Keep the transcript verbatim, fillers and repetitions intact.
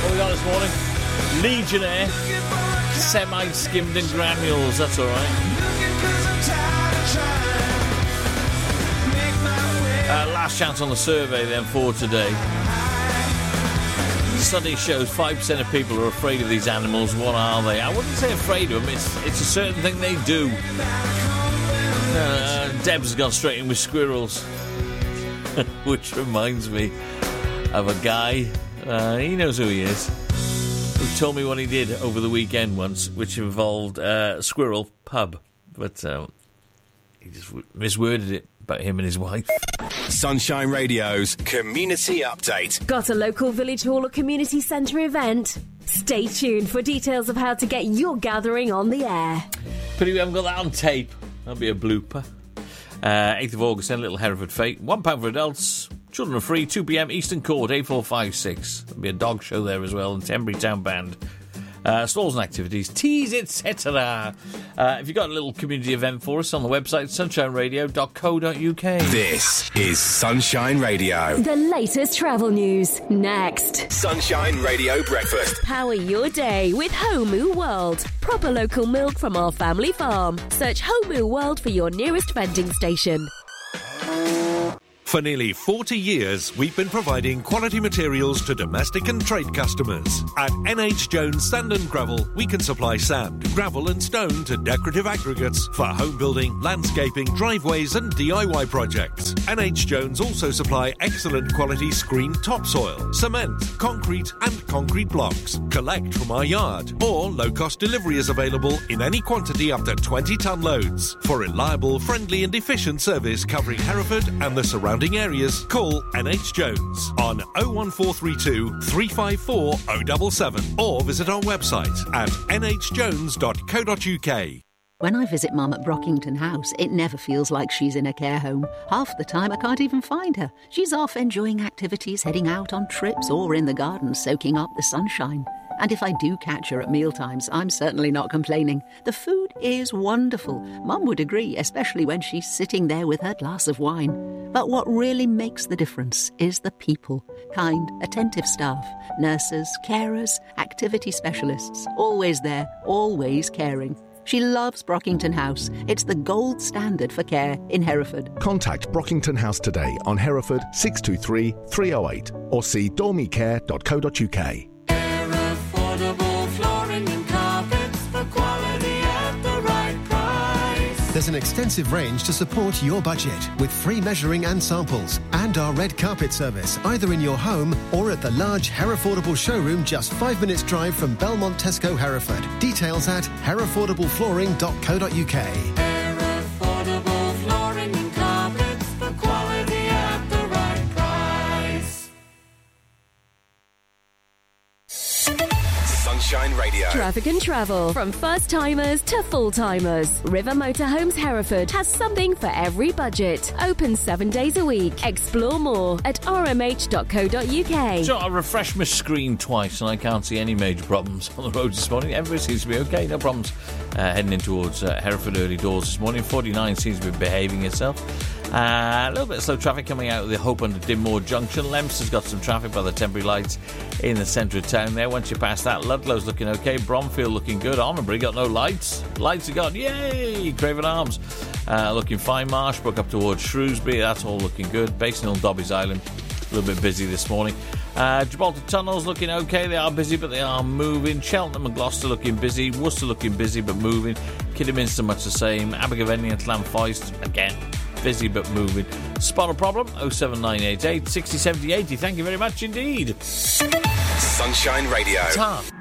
What we got this morning? Legionnaire, semi-skimmed in granules, that's alright. Uh, last chance on the survey then for today. Study shows five percent of people are afraid of these animals. What are they? I wouldn't say afraid of them, it's, it's a certain thing they do. Uh, Deb's gone straight in with squirrels. Which reminds me of a guy, uh, he knows who he is, who told me what he did over the weekend once, which involved uh, Squirrel Pub. But uh, he just misworded it about him and his wife. Sunshine Radio's Community Update. Got a local village hall or community centre event? Stay tuned for details of how to get your gathering on the air. Pity we haven't got that on tape. That'll be a blooper. Uh, eighth of August then, Little Hereford Fete. One pound for adults. Children are free. two p.m. Eastern Court, eight four five six. There'll be a dog show there as well, and Tenbury Town Band. Uh, stalls and activities, teas, et cetera. Uh, if you've got a little community event for us on the website, sunshine radio dot co dot uk. This is Sunshine Radio. The latest travel news, next. Sunshine Radio Breakfast. Power your day with Homu World. Proper local milk from our family farm. Search Homu World for your nearest vending station. For nearly forty years, we've been providing quality materials to domestic and trade customers. At N H Jones Sand and Gravel, we can supply sand, gravel and stone to decorative aggregates for home building, landscaping, driveways and D I Y projects. N H Jones also supply excellent quality screened topsoil, cement, concrete and concrete blocks. Collect from our yard, or low-cost delivery is available in any quantity up to twenty tonne loads. For reliable, friendly and efficient service covering Hereford and the surrounding areas, call N H Jones on oh one four three two, three five four, oh seven seven or visit our website at n h jones dot co dot uk. When I visit Mum at Brockington House, it never feels like she's in a care home. Half the time I can't even find her. She's off enjoying activities, heading out on trips or in the garden soaking up the sunshine. And if I do catch her at mealtimes, I'm certainly not complaining. The food is wonderful. Mum would agree, especially when she's sitting there with her glass of wine. But what really makes the difference is the people. Kind, attentive staff, nurses, carers, activity specialists. Always there, always caring. She loves Brockington House. It's the gold standard for care in Hereford. Contact Brockington House today on Hereford six two three, three oh eight or see dormy care dot co dot uk. Affordable flooring and carpets for quality at the right price. There's an extensive range to support your budget with free measuring and samples and our red carpet service either in your home or at the large Herefordable showroom just five minutes drive from Belmont Tesco Hereford. Details at herefordable flooring dot co dot uk. Affordable flooring and carpets for quality at the right price. Sunshine Radio. Traffic and travel. From first-timers to full-timers. River Motorhomes Hereford has something for every budget. Open seven days a week. Explore more at r m h dot co dot uk. So I refreshed my screen twice and I can't see any major problems on the road this morning. Everything seems to be okay, no problems. Uh, heading in towards uh, Hereford early doors this morning. forty-nine seems to be behaving itself. Uh, a little bit of slow traffic coming out of the Hope under Dinmore Junction. Lemps has got some traffic by the temporary lights in the centre of town there. Once you pass that, Ludlow's looking okay. Bromfield looking good. Honbury got no lights. Lights are gone. Yay! Craven Arms uh, looking fine. Marshbrook up towards Shrewsbury. That's all looking good. Basin Hill, Dobbies Island, a little bit busy this morning. Uh, Gibraltar Tunnels looking okay. They are busy, but they are moving. Cheltenham and Gloucester looking busy. Worcester looking busy, but moving. Kidderminster much the same. Abergavenny and Llanfoist, again, busy but moving. Spot a problem, oh seven nine eight eight, six oh seven oh eighty. Thank you very much indeed. Sunshine Radio. Tom.